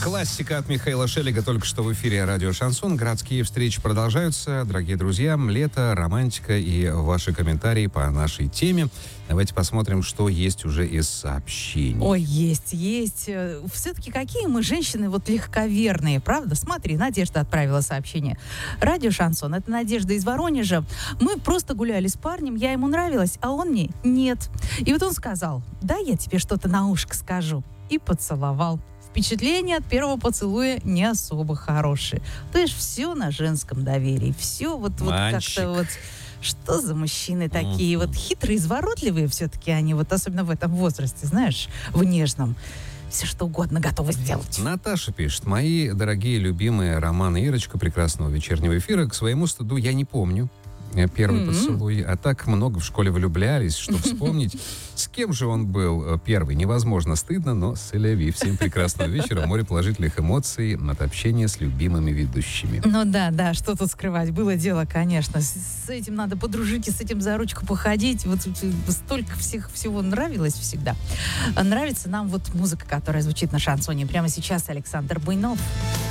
Классика от Михаила Шелега только что в эфире радио «Шансон». Городские встречи продолжаются. Дорогие друзья, лето, романтика и ваши комментарии по нашей теме. Давайте посмотрим, что есть уже из сообщений. Ой, есть. Все-таки какие мы женщины вот легковерные, правда? Смотри, Надежда отправила сообщение. Радио «Шансон». Это Надежда из Воронежа. Мы просто гуляли с парнем, я ему нравилась, а он мне нет. И вот он сказал: да, я тебе что-то на ушко скажу. И поцеловал. Впечатления от первого поцелуя не особо хорошие. То есть все на женском доверии. Все вот как-то вот... Что за мужчины такие? Вот хитрые, изворотливые все-таки они, вот особенно в этом возрасте, знаешь, в нежном. Все что угодно готовы сделать. Наташа пишет: мои дорогие любимые Роман и Ирочка прекрасного вечернего эфира, к своему стыду я не помню первый поцелуй, а так много в школе влюблялись, что вспомнить, с кем же он был первый. Невозможно, стыдно, но селяви. Всем прекрасного вечера, море положительных эмоций от общения с любимыми ведущими. Ну да, что тут скрывать. Было дело, конечно. С этим надо подружить и с этим за ручку походить. Вот столько всего нравилось всегда. Нравится нам вот музыка, которая звучит на шансоне. Прямо сейчас Александр Буйнов.